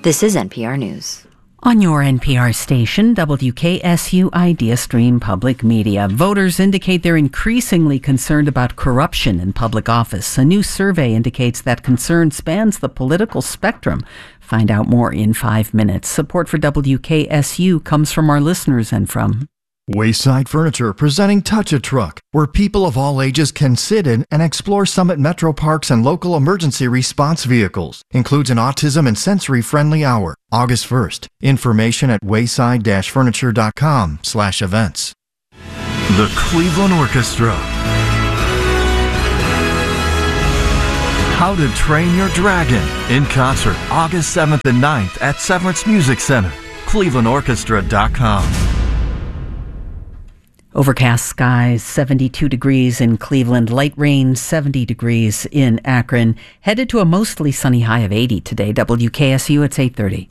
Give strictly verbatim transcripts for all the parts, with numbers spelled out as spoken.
This is N P R News. On your N P R station, W K S U Idea Stream Public Media, voters indicate they're increasingly concerned about corruption in public office. A new survey indicates that concern spans the political spectrum. Find out more in five minutes. Support for W K S U comes from our listeners and from Wayside Furniture, presenting Touch a Truck, where people of all ages can sit in and explore Summit Metro Parks and local emergency response vehicles. Includes an autism and sensory-friendly hour. August first. Information at wayside-furniture.com slash events. The Cleveland Orchestra. How to Train Your Dragon in concert August seventh and ninth at Severance Music Center. cleveland orchestra dot com. Overcast skies, seventy-two degrees in Cleveland, light rain, seventy degrees in Akron. Headed to a mostly sunny high of eighty today. W K S U, it's eight thirty.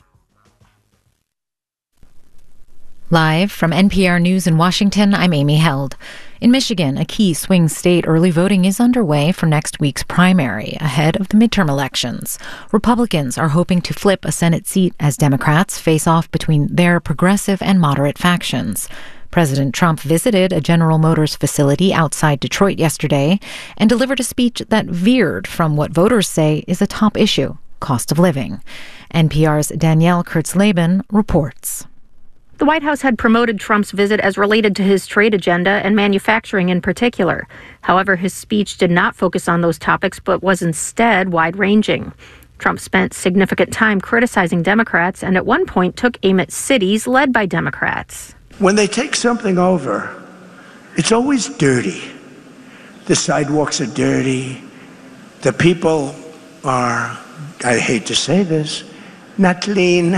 Live from N P R News in Washington, I'm Amy Held. In Michigan, a key swing state, early voting is underway for next week's primary, ahead of the midterm elections. Republicans are hoping to flip a Senate seat as Democrats face off between their progressive and moderate factions. President Trump visited a General Motors facility outside Detroit yesterday and delivered a speech that veered from what voters say is a top issue, cost of living. N P R's Danielle Kurtzleben reports. The White House had promoted Trump's visit as related to his trade agenda and manufacturing in particular. However, his speech did not focus on those topics, but was instead wide-ranging. Trump spent significant time criticizing Democrats and at one point took aim at cities led by Democrats. When they take something over, it's always dirty. The sidewalks are dirty. The people are, I hate to say this, not clean,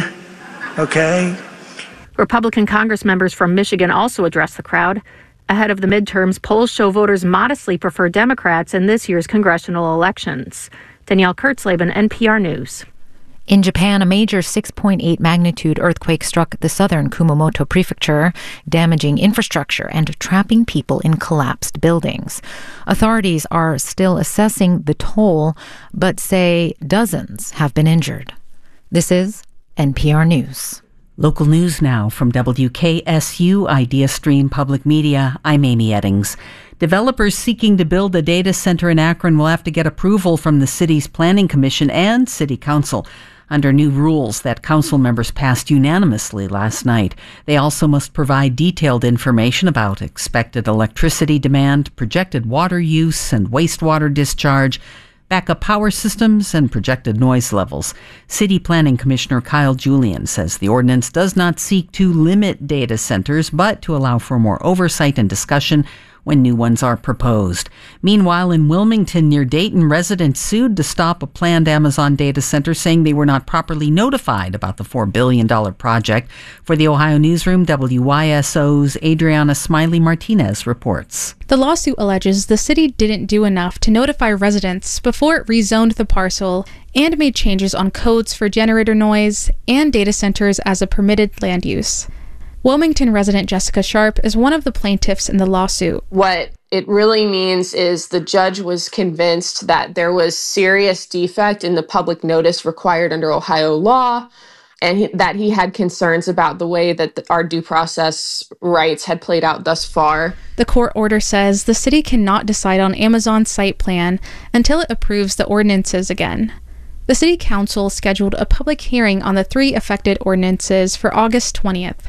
okay? Republican Congress members from Michigan also addressed the crowd. Ahead of the midterms, polls show voters modestly prefer Democrats in this year's congressional elections. Danielle Kurtzleben, N P R News. In Japan, a major six point eight magnitude earthquake struck the southern Kumamoto prefecture, damaging infrastructure and trapping people in collapsed buildings. Authorities are still assessing the toll, but say dozens have been injured. This is N P R News. Local news now from W K S U Idea Stream Public Media. I'm Amy Eddings. Developers seeking to build a data center in Akron will have to get approval from the city's planning commission and city council under new rules that council members passed unanimously last night. They also must provide detailed information about expected electricity demand, projected water use and wastewater discharge, backup power systems, and projected noise levels. City Planning Commissioner Kyle Julian says the ordinance does not seek to limit data centers, but to allow for more oversight and discussion when new ones are proposed. Meanwhile, in Wilmington near Dayton, residents sued to stop a planned Amazon data center, saying they were not properly notified about the four billion dollars project. For the Ohio Newsroom, W Y S O's Adriana Smiley Martinez reports. The lawsuit alleges the city didn't do enough to notify residents before it rezoned the parcel and made changes on codes for generator noise and data centers as a permitted land use. Wilmington resident Jessica Sharp is one of the plaintiffs in the lawsuit. What it really means is the judge was convinced that there was serious defect in the public notice required under Ohio law, and he, that he had concerns about the way that the, our due process rights had played out thus far. The court order says the city cannot decide on Amazon's site plan until it approves the ordinances again. The city council scheduled a public hearing on the three affected ordinances for August twentieth.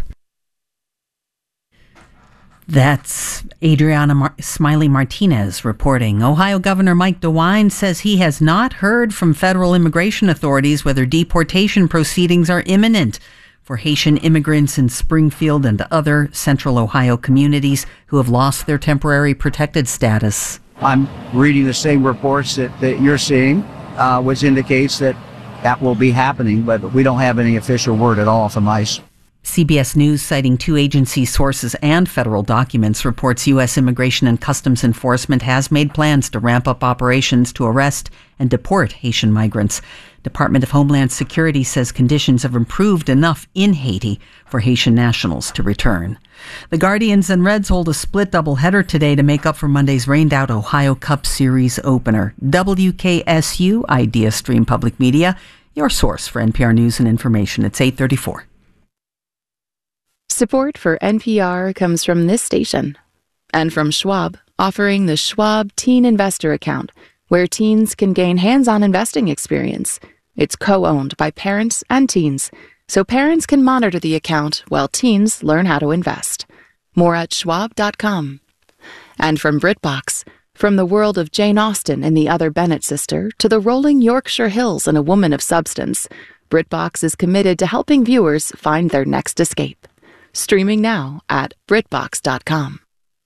That's Adriana Mar- Smiley Martinez reporting. Ohio Governor Mike DeWine says he has not heard from federal immigration authorities whether deportation proceedings are imminent for Haitian immigrants in Springfield and other central Ohio communities who have lost their temporary protected status. I'm reading the same reports that, that you're seeing, uh, which indicates that that will be happening, but we don't have any official word at all from ICE. C B S News, citing two agency sources and federal documents, reports U S Immigration and Customs Enforcement has made plans to ramp up operations to arrest and deport Haitian migrants. Department of Homeland Security says conditions have improved enough in Haiti for Haitian nationals to return. The Guardians and Reds hold a split doubleheader today to make up for Monday's rained-out Ohio Cup Series opener. W K S U Idea Stream Public Media your source for N P R News and information. It's eight thirty-four. Support for N P R comes from this station and from Schwab, offering the Schwab Teen Investor Account, where teens can gain hands-on investing experience. It's co-owned by parents and teens, so parents can monitor the account while teens learn how to invest. More at schwab dot com. And from BritBox, from the world of Jane Austen and the Other Bennet sister to the rolling Yorkshire Hills and A Woman of Substance, BritBox is committed to helping viewers find their next escape. Streaming now at brit box dot com.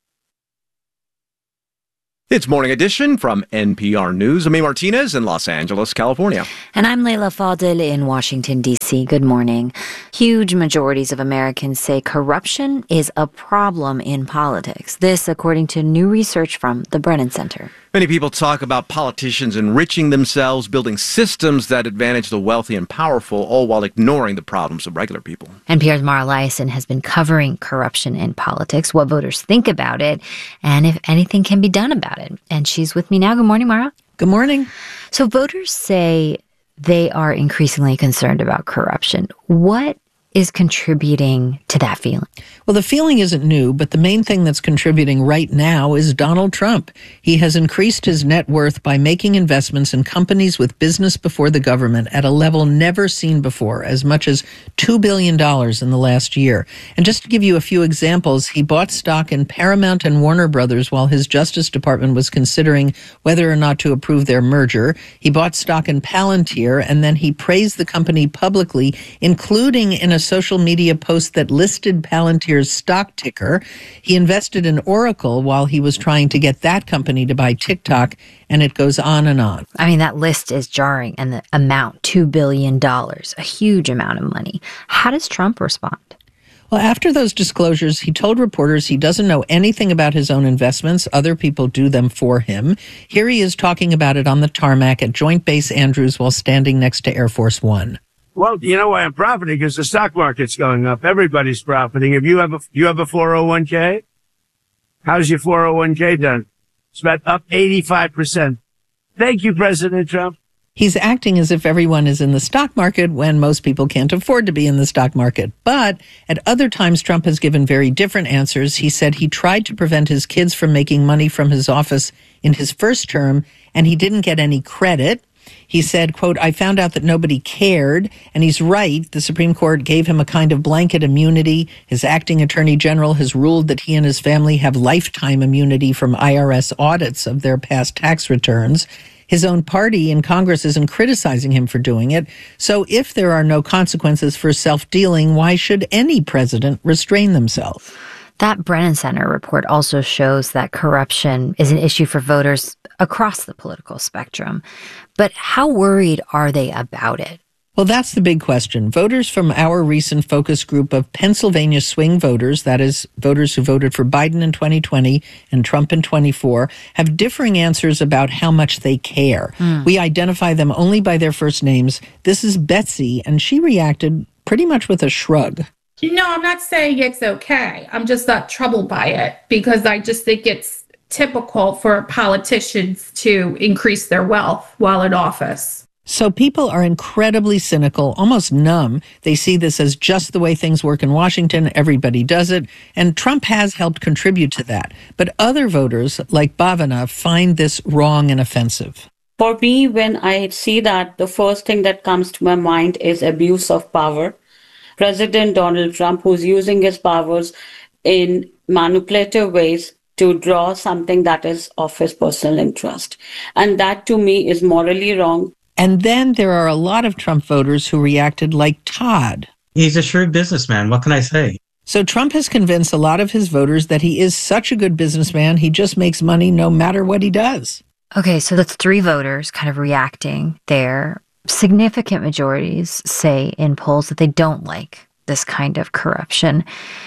It's Morning Edition from N P R News. I'm A. Martinez in Los Angeles, California. And I'm Leila Fadel in Washington, D C. Good morning. Huge majorities of Americans say corruption is a problem in politics. This, according to new research from the Brennan Center. Many people talk about politicians enriching themselves, building systems that advantage the wealthy and powerful, all while ignoring the problems of regular people. N P R's Mara Liasson has been covering corruption in politics, what voters think about it, and if anything can be done about it. And she's with me now. Good morning, Mara. Good morning. So voters say they are increasingly concerned about corruption. What is contributing to that feeling? Well, the feeling isn't new, but the main thing that's contributing right now is Donald Trump. He has increased his net worth by making investments in companies with business before the government at a level never seen before, as much as two billion dollars in the last year. And just to give you a few examples, he bought stock in Paramount and Warner Brothers while his Justice Department was considering whether or not to approve their merger. He bought stock in Palantir, and then he praised the company publicly, including in a social media post that listed Palantir's stock ticker. He invested in Oracle while he was trying to get that company to buy TikTok, and it goes on and on. I mean, that list is jarring, and the amount, two billion dollars, a huge amount of money. How does Trump respond? Well, after those disclosures, he told reporters he doesn't know anything about his own investments. Other people do them for him. Here he is talking about it on the tarmac at Joint Base Andrews while standing next to Air Force One. Well, you know why I'm profiting? Because the stock market's going up. Everybody's profiting. If you have a, you have a four oh one k, how's your four oh one k done? It's about up eighty-five percent. Thank you, President Trump. He's acting as if everyone is in the stock market when most people can't afford to be in the stock market. But at other times, Trump has given very different answers. He said he tried to prevent his kids from making money from his office in his first term, and he didn't get any credit. He said, quote, I found out that nobody cared, and he's right. The Supreme Court gave him a kind of blanket immunity. His acting attorney general has ruled that he and his family have lifetime immunity from I R S audits of their past tax returns. His own party in Congress isn't criticizing him for doing it. So if there are no consequences for self-dealing, why should any president restrain themselves? That Brennan Center report also shows that corruption is an issue for voters across the political spectrum. But how worried are they about it? Well, that's the big question. Voters from our recent focus group of Pennsylvania swing voters, that is, voters who voted for Biden in twenty twenty and Trump in twenty-four, have differing answers about how much they care. Mm. We identify them only by their first names. This is Betsy, and she reacted pretty much with a shrug. No, I'm not saying it's okay. I'm just not troubled by it because I just think it's typical for politicians to increase their wealth while in office. So people are incredibly cynical, almost numb. They see this as just the way things work in Washington. Everybody does it. And Trump has helped contribute to that. But other voters, like Bhavana, find this wrong and offensive. For me, when I see that, the first thing that comes to my mind is abuse of power. President Donald Trump, who's using his powers in manipulative ways to draw something that is of his personal interest. And that, to me, is morally wrong. And then there are a lot of Trump voters who reacted like Todd. He's a shrewd businessman. What can I say? So Trump has convinced a lot of his voters that he is such a good businessman, he just makes money no matter what he does. Okay, so that's three voters kind of reacting there. Significant majorities say in polls that they don't like this kind of corruption.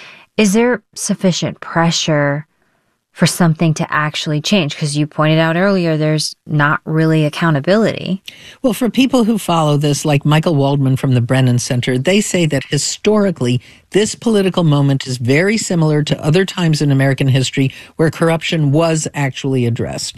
Is there sufficient pressure for something to actually change? Because you pointed out earlier, there's not really accountability. Well, for people who follow this, like Michael Waldman from the Brennan Center, they say that historically, this political moment is very similar to other times in American history where corruption was actually addressed.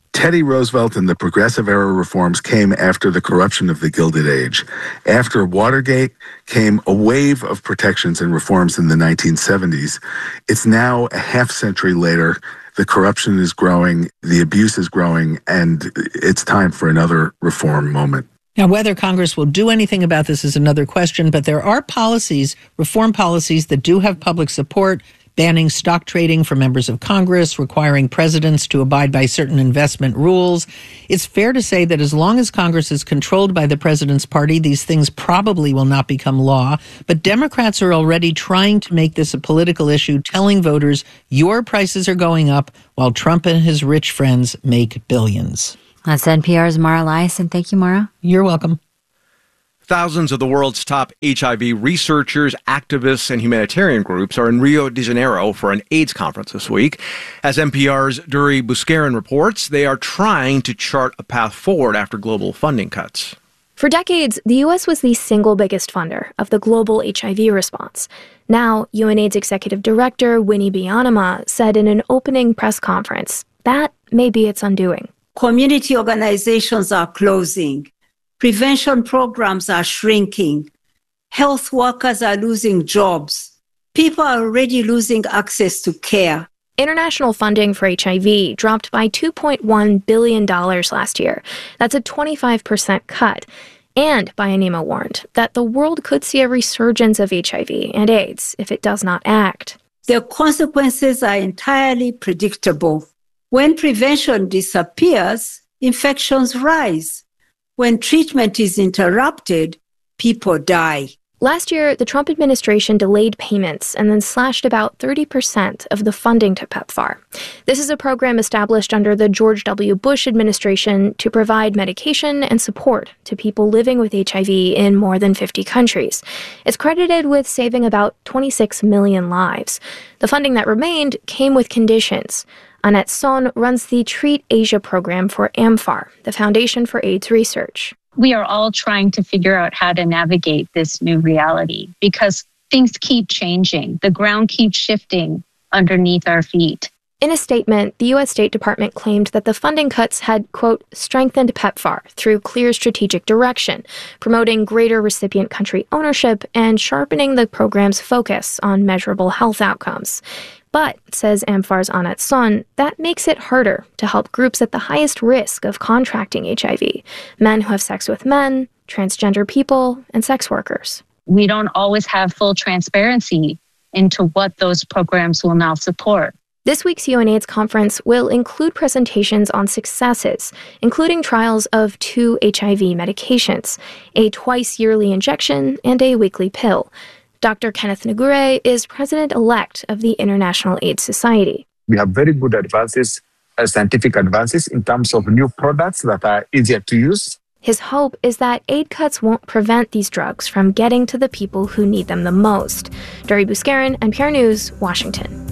Teddy Roosevelt and the Progressive Era reforms came after the corruption of the Gilded Age. After Watergate came a wave of protections and reforms in the nineteen seventies. It's now a half century later. The corruption is growing, the abuse is growing, and it's time for another reform moment. Now, whether Congress will do anything about this is another question, but there are policies, reform policies, that do have public support, banning stock trading for members of Congress, requiring presidents to abide by certain investment rules. It's fair to say that as long as Congress is controlled by the president's party, these things probably will not become law. But Democrats are already trying to make this a political issue, telling voters your prices are going up while Trump and his rich friends make billions. That's N P R's Mara Liasson. Thank you, Mara. You're welcome. Thousands of the world's top H I V researchers, activists, and humanitarian groups are in Rio de Janeiro for an AIDS conference this week. As N P R's Duri Buscarin reports, they are trying to chart a path forward after global funding cuts. For decades, the U S was the single biggest funder of the global H I V response. Now, UNAIDS Executive Director Winnie Byanyima said in an opening press conference that may be its undoing. Community organizations are closing. Prevention programs are shrinking. Health workers are losing jobs. People are already losing access to care. International funding for H I V dropped by two point one billion dollars last year. That's a twenty-five percent cut. And Byanyima warned that the world could see a resurgence of H I V and AIDS if it does not act. The consequences are entirely predictable. When prevention disappears, infections rise. When treatment is interrupted, people die. Last year, the Trump administration delayed payments and then slashed about thirty percent of the funding to PEPFAR. This is a program established under the George W. Bush administration to provide medication and support to people living with H I V in more than fifty countries. It's credited with saving about twenty-six million lives. The funding that remained came with conditions. Annette Son runs the Treat Asia program for AMFAR, the Foundation for AIDS Research. We are all trying to figure out how to navigate this new reality because things keep changing. The ground keeps shifting underneath our feet. In a statement, the U S State Department claimed that the funding cuts had, quote, strengthened PEPFAR through clear strategic direction, promoting greater recipient country ownership and sharpening the program's focus on measurable health outcomes. But, says AMFAR's Annette Son, that makes it harder to help groups at the highest risk of contracting H I V, men who have sex with men, transgender people, and sex workers. We don't always have full transparency into what those programs will now support. This week's UNAIDS conference will include presentations on successes, including trials of two H I V medications, a twice-yearly injection and a weekly pill. Doctor Kenneth Ngure is president-elect of the International AIDS Society. We have very good advances, uh, scientific advances in terms of new products that are easier to use. His hope is that aid cuts won't prevent these drugs from getting to the people who need them the most. Duri Buscarin, N P R News, Washington.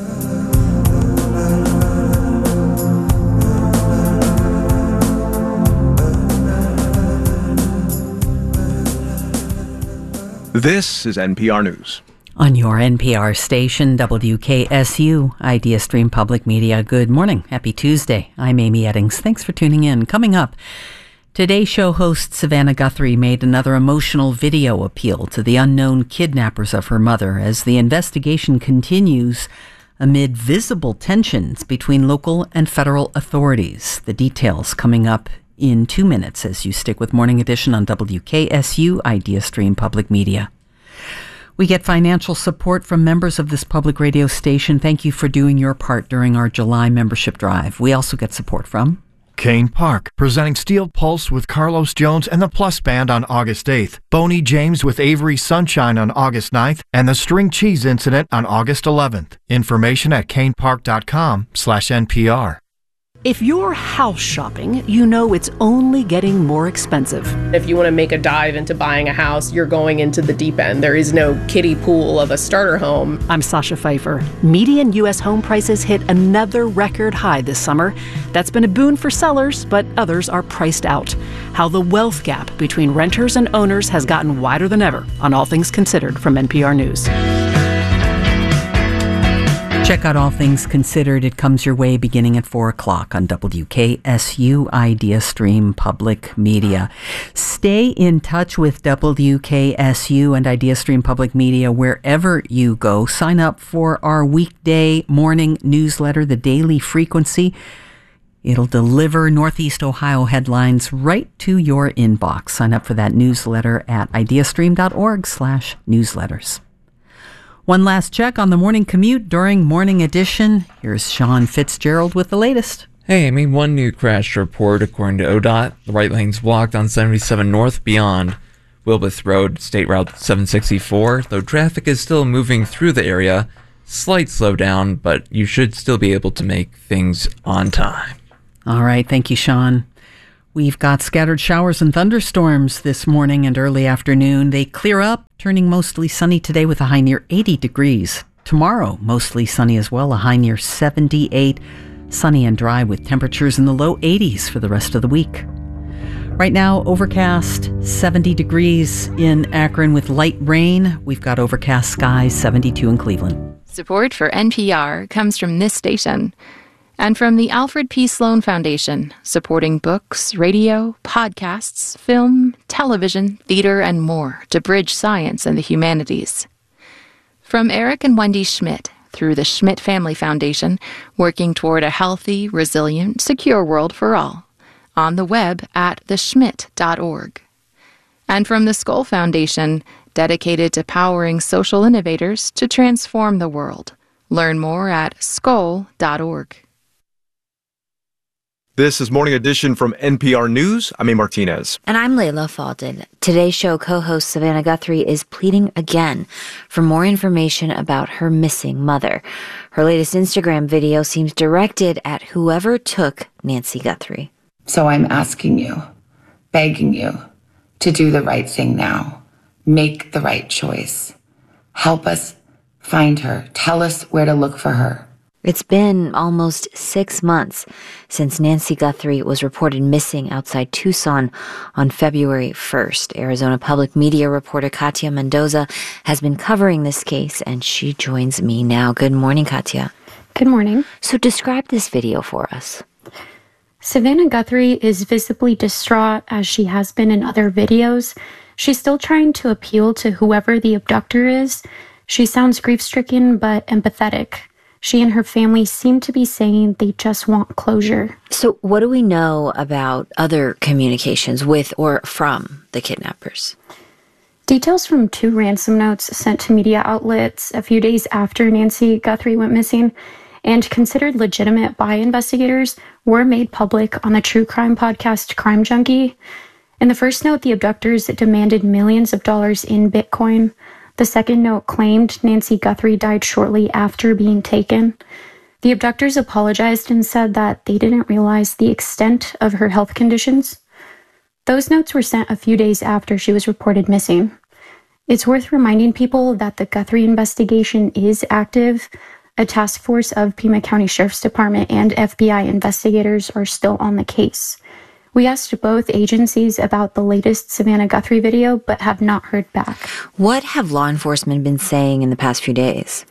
This is N P R News. On your N P R station, W K S U, Idea Stream Public Media. Good morning. Happy Tuesday. I'm Amy Eddings. Thanks for tuning in. Coming up, today's show host Savannah Guthrie made another emotional video appeal to the unknown kidnappers of her mother as the investigation continues amid visible tensions between local and federal authorities. The details coming up in two minutes as you stick with Morning Edition on W K S U, Idea Stream Public Media. We get financial support from members of this public radio station. Thank you for doing your part during our July membership drive. We also get support from Kane Park, presenting Steel Pulse with Carlos Jones and the Plus Band on August eighth, Boney James with Avery Sunshine on August ninth, and the String Cheese Incident on August eleventh. Information at kanepark.com slash NPR. If you're house shopping, you know it's only getting more expensive. If you want to make a dive into buying a house, you're going into the deep end. There is no kiddie pool of a starter home. I'm Sasha Pfeiffer. Median U S home prices hit another record high this summer. That's been a boon for sellers, but others are priced out. How the wealth gap between renters and owners has gotten wider than ever on All Things Considered from N P R News. Check out All Things Considered. It comes your way beginning at four o'clock on W K S U Idea Stream Public Media. Stay in touch with W K S U and Idea Stream Public Media wherever you go. Sign up for our weekday morning newsletter, The Daily Frequency. It'll deliver Northeast Ohio headlines right to your inbox. Sign up for that newsletter at ideastream.org slash newsletters. One last check on the morning commute during Morning Edition. Here's Sean Fitzgerald with the latest. Hey, Amy, one new crash report according to O D O T. The right lane's blocked on seventy-seven north beyond Wilbeth Road, State Route seven sixty-four, though traffic is still moving through the area. Slight slowdown, but you should still be able to make things on time. All right, thank you, Sean. We've got scattered showers and thunderstorms this morning and early afternoon. They clear up, turning mostly sunny today with a high near eighty degrees. Tomorrow, mostly sunny as well, a high near seventy-eight. Sunny and dry with temperatures in the low eighties for the rest of the week. Right now, overcast, seventy degrees in Akron with light rain. We've got overcast skies, seventy-two in Cleveland. Support for N P R comes from this station and from the Alfred P. Sloan Foundation, supporting books, radio, podcasts, film, television, theater, and more to bridge science and the humanities. From Eric and Wendy Schmidt, through the Schmidt Family Foundation, working toward a healthy, resilient, secure world for all. On the web at the schmidt dot org. And from the Skoll Foundation, dedicated to powering social innovators to transform the world. Learn more at skoll dot org. This is Morning Edition from N P R News. I'm A. Martinez. And I'm Layla Faldin. Today's show co-host Savannah Guthrie is pleading again for more information about her missing mother. Her latest Instagram video seems directed at whoever took Nancy Guthrie. So I'm asking you, begging you, to do the right thing now. Make the right choice. Help us find her. Tell us where to look for her. It's been almost six months since Nancy Guthrie was reported missing outside Tucson on February first. Arizona Public Media reporter Katia Mendoza has been covering this case, and she joins me now. Good morning, Katia. Good morning. So describe this video for us. Savannah Guthrie is visibly distraught, as she has been in other videos. She's still trying to appeal to whoever the abductor is. She sounds grief-stricken but empathetic. She and her family seem to be saying they just want closure. So what do we know about other communications with or from the kidnappers? Details from two ransom notes sent to media outlets a few days after Nancy Guthrie went missing and considered legitimate by investigators were made public on the true crime podcast Crime Junkie. In the first note, the abductors demanded millions of dollars in Bitcoin. The second note claimed Nancy Guthrie died shortly after being taken. The abductors apologized and said that they didn't realize the extent of her health conditions. Those notes were sent a few days after she was reported missing. It's worth reminding people that the Guthrie investigation is active. A task force of Pima County Sheriff's Department and F B I investigators are still on the case. We asked both agencies about the latest Savannah Guthrie video, but have not heard back. What have law enforcement been saying in the past few days?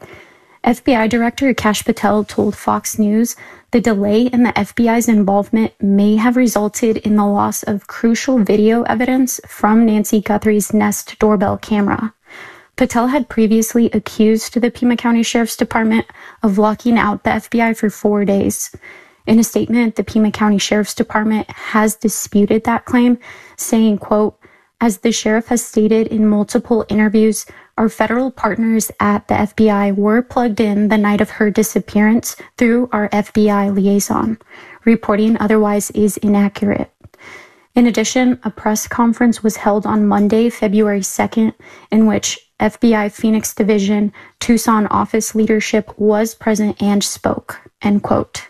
F B I Director Kash Patel told Fox News the delay in the F B I's involvement may have resulted in the loss of crucial video evidence from Nancy Guthrie's Nest doorbell camera. Patel had previously accused the Pima County Sheriff's Department of locking out the F B I for four days. In a statement, the Pima County Sheriff's Department has disputed that claim, saying, quote, "As the sheriff has stated in multiple interviews, our federal partners at the F B I were plugged in the night of her disappearance through our F B I liaison. Reporting otherwise is inaccurate." In addition, a press conference was held on Monday, February second, in which F B I Phoenix Division Tucson office leadership was present and spoke, end quote.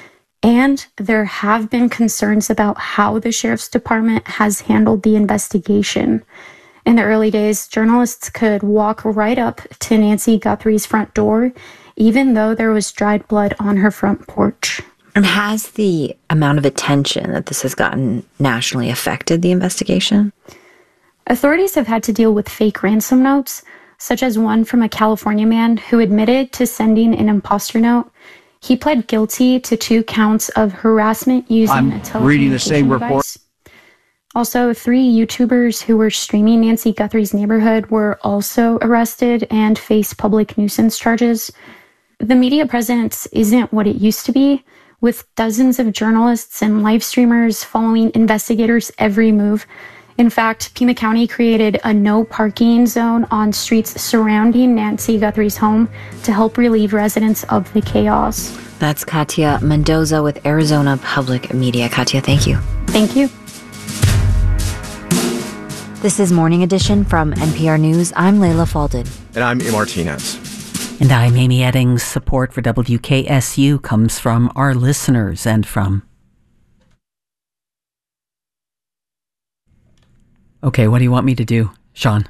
And there have been concerns about how the Sheriff's Department has handled the investigation. In the early days, journalists could walk right up to Nancy Guthrie's front door, even though there was dried blood on her front porch. And has the amount of attention that this has gotten nationally affected the investigation? Authorities have had to deal with fake ransom notes, such as one from a California man who admitted to sending an imposter note. He pled guilty to two counts of harassment using I'm a telecommunication reading the same report. device. Also, three YouTubers who were streaming Nancy Guthrie's neighborhood were also arrested and face public nuisance charges. The media presence isn't what it used to be, with dozens of journalists and live streamers following investigators' every move. In fact, Pima County created a no parking zone on streets surrounding Nancy Guthrie's home to help relieve residents of the chaos. That's Katia Mendoza with Arizona Public Media. Katia, thank you. Thank you. This is Morning Edition from N P R News. I'm Layla Falded. And I'm E. Martinez. And I'm Amy Eddings. Support for W K S U comes from our listeners and from... Okay, what do you want me to do, Sean?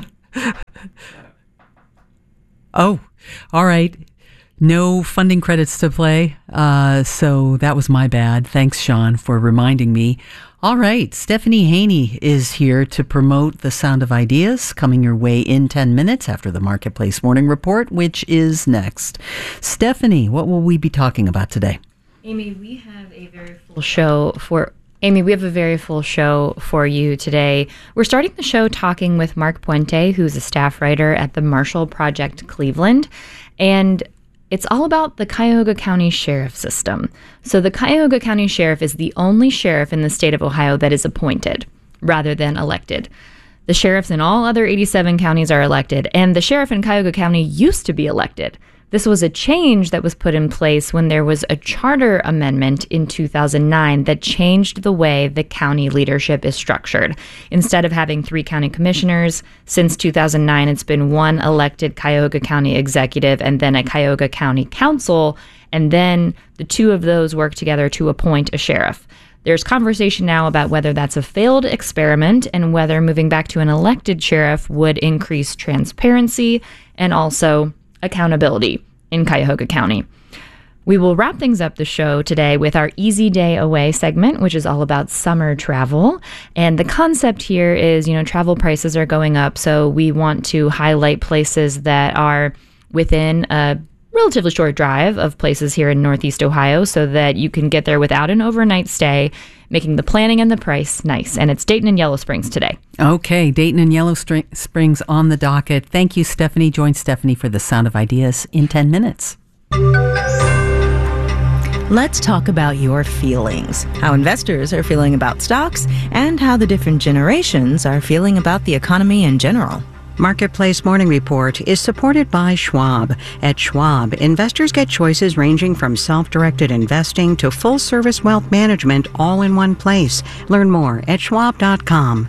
Oh, all right. No funding credits to play, uh, so that was my bad. Thanks, Sean, for reminding me. All right, Stephanie Haney is here to promote The Sound of Ideas, coming your way in ten minutes after the Marketplace Morning Report, which is next. Stephanie, what will we be talking about today? Amy, we have a very full show for... Amy, we have a very full show for you today. We're starting the show talking with Mark Puente, who's a staff writer at the Marshall Project Cleveland, and it's all about the Cuyahoga County Sheriff System. So the Cuyahoga County Sheriff is the only sheriff in the state of Ohio that is appointed rather than elected. The sheriffs in all other eighty-seven counties are elected, and the sheriff in Cuyahoga County used to be elected. This was a change that was put in place when there was a charter amendment in two thousand nine that changed the way the county leadership is structured. Instead of having three county commissioners, since two thousand nine, it's been one elected Cuyahoga County executive and then a Cuyahoga County council, and then the two of those work together to appoint a sheriff. There's conversation now about whether that's a failed experiment and whether moving back to an elected sheriff would increase transparency and also accountability in Cuyahoga County. We will wrap things up the show today with our Easy Day Away segment, which is all about summer travel. And the concept here is, you know, travel prices are going up, so we want to highlight places that are within a relatively short drive of places here in Northeast Ohio so that you can get there without an overnight stay, making the planning and the price nice. And it's Dayton and Yellow Springs today. Okay, Dayton and Yellow Springs on the docket. Thank you, Stephanie. Join Stephanie for The Sound of Ideas in ten minutes. Let's talk about your feelings, how investors are feeling about stocks, and how the different generations are feeling about the economy in general. Marketplace Morning Report is supported by Schwab. At Schwab, investors get choices ranging from self-directed investing to full-service wealth management all in one place. Learn more at schwab dot com.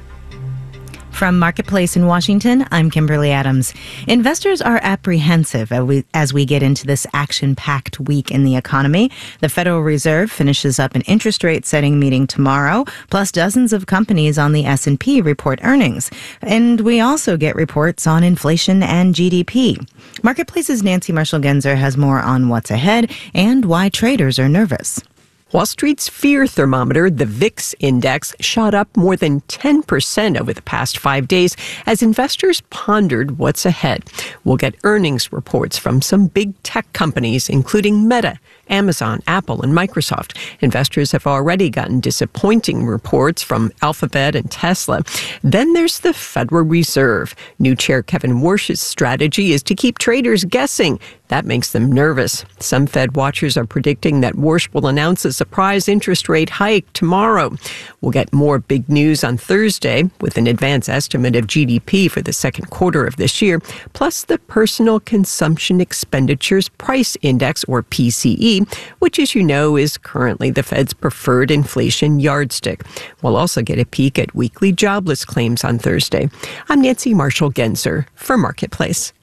From Marketplace in Washington, I'm Kimberly Adams. Investors are apprehensive as we, as we get into this action-packed week in the economy. The Federal Reserve finishes up an interest rate setting meeting tomorrow, plus dozens of companies on the S and P report earnings. And we also get reports on inflation and G D P. Marketplace's Nancy Marshall-Genzer has more on what's ahead and why traders are nervous. Wall Street's fear thermometer, the V I X index, shot up more than ten percent over the past five days as investors pondered what's ahead. We'll get earnings reports from some big tech companies, including Meta, Amazon, Apple, and Microsoft. Investors have already gotten disappointing reports from Alphabet and Tesla. Then there's the Federal Reserve. New Chair Kevin Warsh's strategy is to keep traders guessing. That makes them nervous. Some Fed watchers are predicting that Warsh will announce a surprise interest rate hike tomorrow. We'll get more big news on Thursday with an advance estimate of G D P for the second quarter of this year, plus the Personal Consumption Expenditures Price Index, or P C E, which, as you know, is currently the Fed's preferred inflation yardstick. We'll also get a peek at weekly jobless claims on Thursday. I'm Nancy Marshall-Genzer for Marketplace.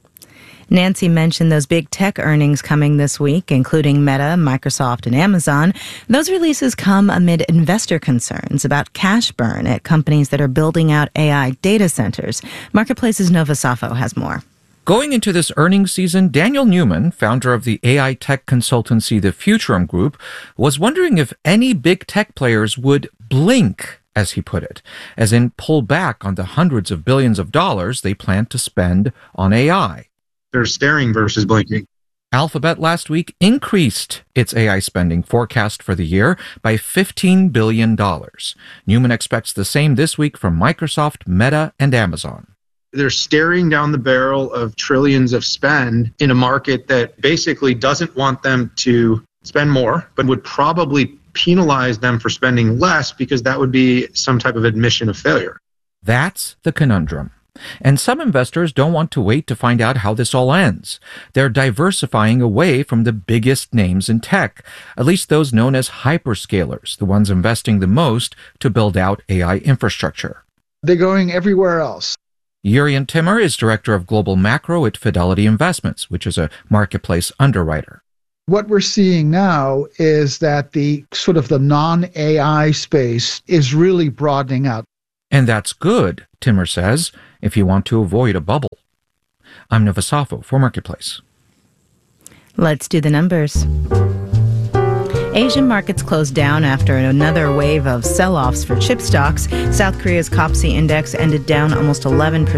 Nancy mentioned those big tech earnings coming this week, including Meta, Microsoft, and Amazon. Those releases come amid investor concerns about cash burn at companies that are building out A I data centers. Marketplace's Nova Safo has more. Going into this earnings season, Daniel Newman, founder of the A I tech consultancy The Futurum Group, was wondering if any big tech players would blink as he put it, as in pull back on the hundreds of billions of dollars they plan to spend on A I. They're staring versus blinking. Alphabet last week increased its A I spending forecast for the year by fifteen billion dollars. Newman expects the same this week from Microsoft, Meta, and Amazon. They're staring down the barrel of trillions of spend in a market that basically doesn't want them to spend more, but would probably penalize them for spending less because that would be some type of admission of failure. That's the conundrum. And some investors don't want to wait to find out how this all ends. They're diversifying away from the biggest names in tech, at least those known as hyperscalers, the ones investing the most to build out A I infrastructure. They're going everywhere else. Jurjen Timmer is director of global macro at Fidelity Investments, which is a marketplace underwriter. What we're seeing now is that the sort of the non-A I space is really broadening out. And that's good, Timmer says, if you want to avoid a bubble. I'm Nova Safo for Marketplace. Let's do the numbers. Asian markets closed down after another wave of sell-offs for chip stocks. South Korea's Kopsi index ended down almost eleven percent.